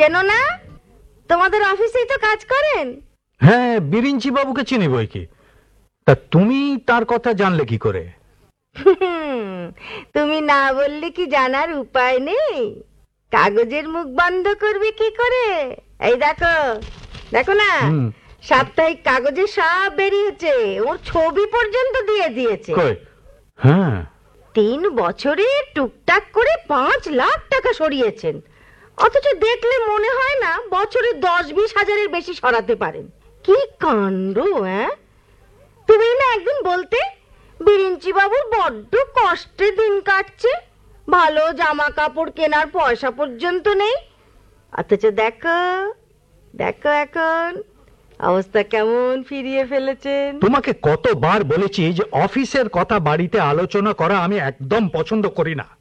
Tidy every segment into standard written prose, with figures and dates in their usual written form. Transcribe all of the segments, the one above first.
চেনো না? তোমাদের অফিসেই তো কাজ করেন। হ্যাঁ, বিরিঞ্চি বাবুকে চিনি বই কি। তা তুমি তার কথা জানলে কি করে? তুমি না বললে কি জানার উপায় নেই? কাগজের মুখ বন্ধ করবে কি করে? এই দেখো, দেখো না, সাপ্তাহিক কাগজে সব বেরিয়েছে, ওর ছবি পর্যন্ত দিয়ে দিয়েছে। হ্যাঁ, 3 বছরে টুকটাক করে 5 লাখ টাকা সরিয়েছেন, অথচ দেখলে মনে হয় না বছরে 10-20 হাজারের বেশি সরাতে পারেন। কি কাণ্ড! হ্যাঁ, তুমি না একদিন বলতে বিরিঞ্চি বাবুর বড্ড কষ্টে দিন কাটছে, ভালো জামা কাপড় কেনার পয়সা পর্যন্ত নেই। অথচ দেখো দেখো এখন অবস্থা কেমন ফিরিয়ে ফেলেছেন। তোমাকে কতবার বলেছি যে অফিসের কথা বাড়িতে আলোচনা করা আমি একদম পছন্দ করি না।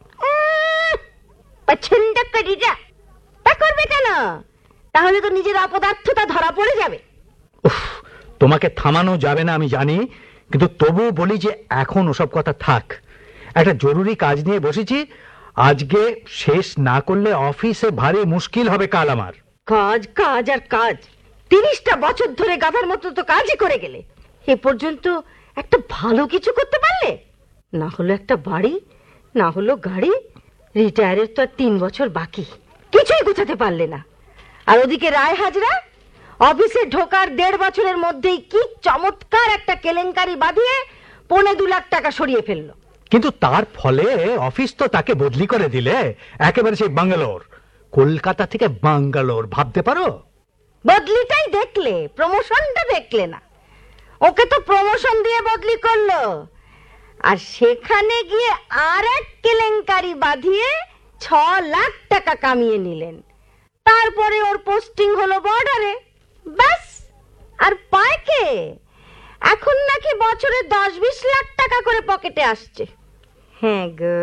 পছন্দ করি না তা করবে কেন? তাহলে তো নিজের অপদার্থতা ধরা পড়ে যাবে। তোমাকে থামানো যাবে না আমি জানি, কিন্তু তবুও বলি যে এখন ওসব কথা থাক। একটা জরুরি কাজ নিয়ে বসেছি, আজকে শেষ না করলে অফিসে ভারী মুশকিল হবে কাল আমার। কাজ কাজ আর কাজ, 30টা বছর ধরে গাধার মতো তো কাজই করে গেলে, এ পর্যন্ত একটা ভালো কিছু করতে পারলে? না হলো একটা বাড়ি, না হলো গাড়ি, রিটায়ারের তো আর 3 বছর বাকি, কিছুই গোছাতে পারলে না। আর ওদিকে রায় হাজরা অফিসে ঢোকার 1.5 বছরের মধ্যেই কি চমৎকার একটা কেলেঙ্কারি বাঁধিয়ে 2.25 লাখ টাকা সরিয়ে ফেললো। কিন্তু তার ফলে অফিস তো তাকে বদলি করে দিলে, একেবারে সেই বাঙ্গালোর, কলকাতা থেকে বাঙ্গালোর, ভাবতে পারো? বদলিটাই দেখলে, প্রমোশনটা দেখলে না? ওকে তো প্রমোশন দিয়ে বদলি করলো, আর সেখানে গিয়ে আর এক কেলেঙ্কারি বাঁধিয়ে 6 লাখ টাকা কামিয়ে নিলেন। তারপরে ওর পোস্টিং হলো বর্ডারে। ব্যাস, আর পায় কে? এখন নাকি বছরে 10-20 লাখ টাকা করে পকেটে আসছে। হ্যাঁ গো,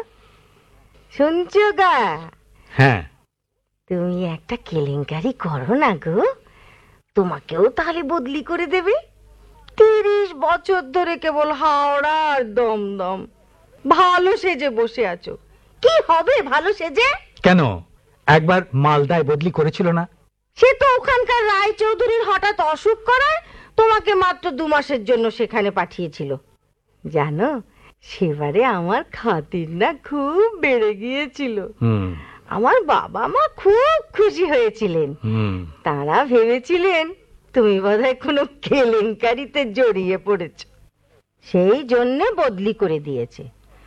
শুনছো গা? হ্যাঁ, তুমি একটা কেলেঙ্কারি করো না গো, তোমাকেও তাহলে বদলি করে দেবে। 30 বছর ধরে কেবল হাওড়া আর দমদম, ভালো সেজে বসে আছো। কি হবে ভালো সেজে? কেন, একবার মালদায় বদলি করেছিল না? সে তো ওখানকার রায়চৌধুরীর হঠাৎ অসুখ করায় তোমাকে মাত্র 2 মাসের জন্য সেখানে পাঠিয়েছিল। জানো, সেবারে আমার খাতির না খুব বেড়ে গিয়েছিল। আমার বাবা মা খুব খুশি হয়েছিলেন। তারা ভেবেছিলেন তুমি বোধহয় কোনো কেলেঙ্কারিতে জড়িয়ে পড়েছ, সেই জন্য বদলি করে দিয়েছে।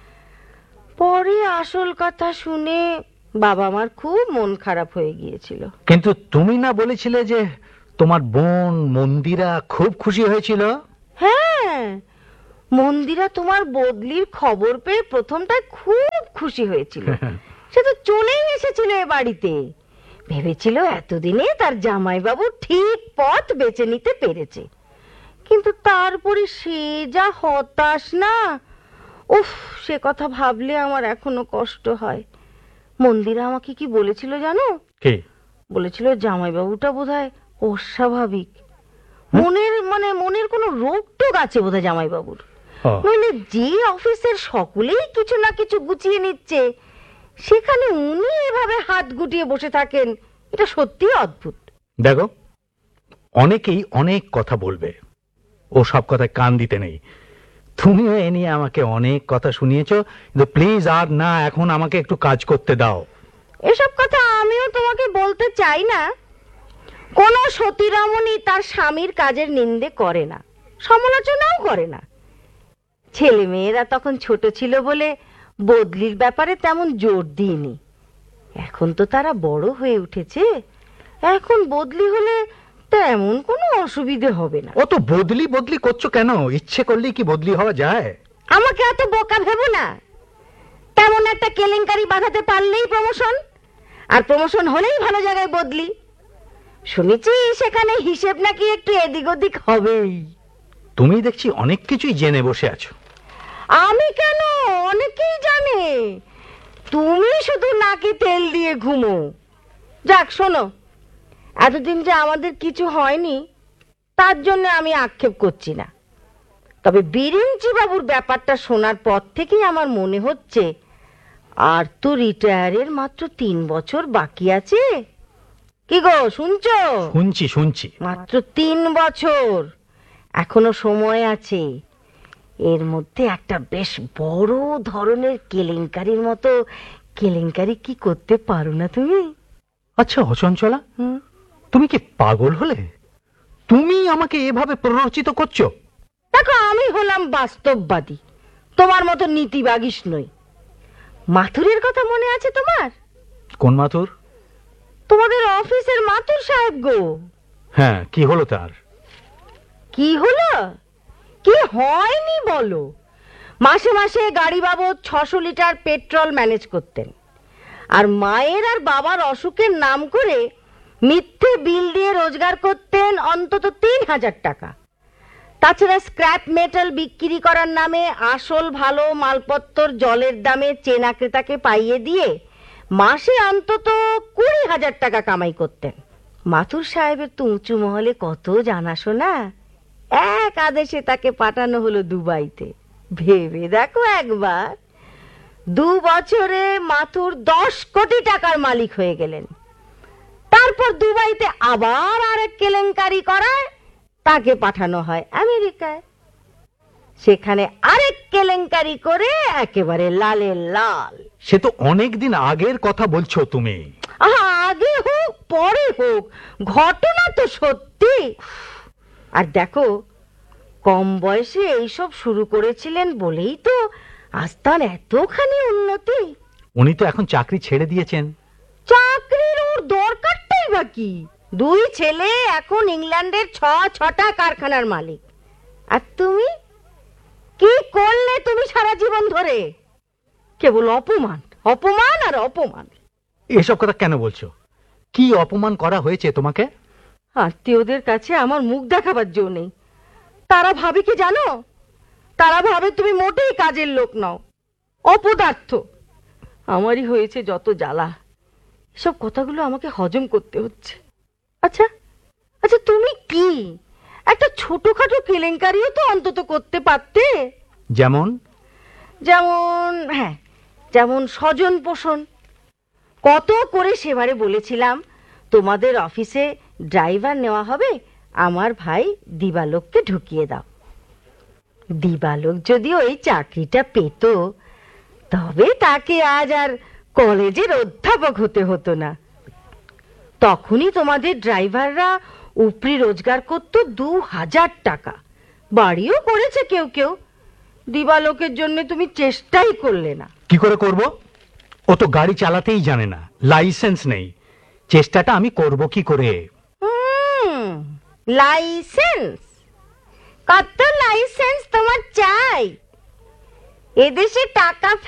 পরে আসল কথা শুনে বাবা মার খুব মন খারাপ হয়ে গিয়েছিল। কিন্তু তুমি না বলেছিলে যে তোমার বোন মন্দিরা খুব খুশি হয়েছিল? হ্যাঁ, মন্দিরা তোমার বদলির খবর পেয়ে প্রথমটায় খুব খুশি হয়েছিল। সে তো চলেই এসেছিল এ বাড়িতে, ভেবেছিল এতদিনে তার জামাইবাবু ঠিক পথ বেছে নিতে পেরেছে। কিন্তু তারপরে সে যা হতাশ না, উফ, সে কথা ভাবলে আমার এখনো কষ্ট হয়। মন্দিরা আমাকে কি বলেছিল জানো? কি বলেছিল? জামাইবাবুটা বোধহয় অস্বাভাবিক, মনের কোনো রোগ টোগ আছে বোধহয় জামাইবাবুর। নইলে যে অফিসের সকলেই কিছু না কিছু গুছিয়ে নিচ্ছে, সেখানে উনি এভাবে হাত গুটিয়ে বসে থাকেন, এটা সত্যি অদ্ভুত। দেখো, অনেকেই অনেক কথা বলবে, ও সব কথায় কান দিতে নেই। তুমিও এ নিয়ে আমাকে অনেক কথা শুনিয়েছো, কিন্তু প্লিজ আর না, এখন আমাকে একটু কাজ করতে দাও। এসব কথা আমিও তোমাকে বলতে চাই না। কোন সতীরমণী তার স্বামীর কাজের নিন্দে করে না, সমালোচনাও করে না। ছেলে মেয়েরা তখন ছোট ছিল বলে বদলির ব্যাপারে তেমন জোর দিইনি। এখন তো তারা বড় হয়ে উঠেছে, এখন বদলি হলে তেমন কোনো অসুবিধে হবে না। ও তো বদলি বদলি করছো কেন? ইচ্ছে করলেই কি বদলি হওয়া যায়? আমাকে এত বোকা ভেবো না। তেমন একটা কেলেঙ্কারি বাঁধাতে পারলেই প্রমোশন, আর প্রমোশন হলেই ভালো জায়গায় বদলি। শুনেছি সেখানে হিসেব নাকি একটু এদিক ওদিক হবেই। তুমি দেখছি অনেক কিছুই জেনে বসে আছো। আমি কেন, অনেকেই জানে। তুমি শুধু নাকি তেল দিয়ে ঘুমো। যাক শোনো, এতদিন যে আমাদের কিছু হয়নি তার জন্য আমি আক্ষেপ করছি না। তবে বিরিঞ্চি বাবুর ব্যাপারটা শোনার পর থেকেই আমার মনে হচ্ছে আর তো রিটায়ারের মাত্র 3 বছর বাকি আছে, কি গো শুনছো? শুনছি শুনছি। মাত্র 3 বছর, এখনো সময় আছে। এর মধ্যে একটা বেশ বড় ধরনের কেলেঙ্কারির মতো কেলেঙ্কারি কি করতে পারো না তুমি? আচ্ছা অচঞ্চলা, তুমি কি পাগল হলে? তুমি আমাকে এভাবে প্ররোচিত করছো? দেখো, আমি হলাম বাস্তববাদী, তোমার মতো নীতিবাগীশ নই। মাথুরের কথা মনে আছে তোমার? কোন মাথুর? তোমাদের অফিসের মাথুর সাহেব গো। হ্যাঁ, কি হলো তার? কি হলো? কি হয়নি বলো? মাসে মাসে গাড়ি বাবদ 600 লিটার পেট্রোল ম্যানেজ করতেন, আর মায়ের আর বাবার অসুখের নাম করে মিথ্যে বিল দিয়ে রোজগার করতেন অন্তত 3000 টাকা। তাছাড়া স্ক্র্যাপ মেটাল বিক্রি করার নামে আসল ভালো মালপত্তর জলের দামে চেনা ক্রেতাকে পাইয়ে দিয়ে মাসে অন্তত 20,000 টাকা কামাই করতেন। মাথুর সাহেবের তো উঁচু মহলে কত জানাশোনা। এক আদেশে তাকে পাঠানো হলো দুবাইতে। ভেবে দেখো একবার, 2 বছরে মাথুর 10 কোটি টাকার মালিক হয়ে গেলেন। তারপর দুবাইতে আবার আরেক কেলেঙ্কারি করায় তাকে পাঠানো হয় আমেরিকায়। সেখানে আরেক কেলেঙ্কারি করে একেবারে লালে লাল। সে তো অনেক দিন আগের কথা বলছো তুমি। আগে হোক পরে হোক, ঘটনা তো সত্যি। আর দেখো, কম বয়সে এইসব শুরু করেছিলেন বলেই তো আজ তার এতখানি উন্নতি। উনি তো এখন চাকরি ছেড়ে দিয়েছেন। চাকরির ওর দরকারটাই বা কি? 2 ছেলে, এখন ইংল্যান্ডের 6টা কারখানার মালিক। আর তুমি কি করলে তুমি সারা জীবন ধরে? কেবল অপমান, অপমান আর অপমান। এসব কথা কেন বলছো? কি অপমান করা হয়েছে তোমাকে? আত্মীয়দের কাছে আমার মুখ দেখাবার জো নেই। তারা ভাবে কি জানো? তারা ভাবে তুমি মোটেই কাজের লোক নও, অপদার্থ। আমারই হয়েছে যত জ্বালা। সব কথাগুলো আমাকে হজম করতে হচ্ছে। আচ্ছা আচ্ছা, তুমি কি একটা ছোটখাটো কেলেঙ্কারিও তো অন্তত করতে পারতে। যেমন? যেমন স্বজন পোষণ। কত করে সেবারে বলেছিলাম তোমাদের অফিসে ড্রাইভার নেওয়া হবে, আমার ভাই দিবালোককে ঢুকিয়ে দাও। দিবালোক যদি ওই চাকরিটা পেত, তবে তাকে আজ আর কলেজের অধ্যাপক হতে হতো না। তখনই তোমাদের ড্রাইভাররা উপরি রোজগার করত 2000 টাকা, বাড়িও করেছে কেউ কেউ। দিবালোকের জন্য তুমি চেষ্টাই করলে না। কি করে করব? ও তো গাড়ি চালাতেই জানে না, লাইসেন্স নেই। চেষ্টাটা আমি করব কি করে? লাইসেন্স? কত লাইসেন্স তোমার চাই? এদেশে টাকা